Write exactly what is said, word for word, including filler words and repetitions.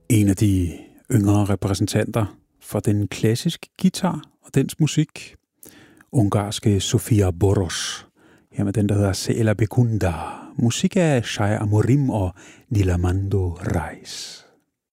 En af de yngre repræsentanter for den klassiske guitar og dens musik, ungarske Sofia Boros, her med den, der hedder Széla Bekunda, musik af Shai Amorim og Nilamando Reis.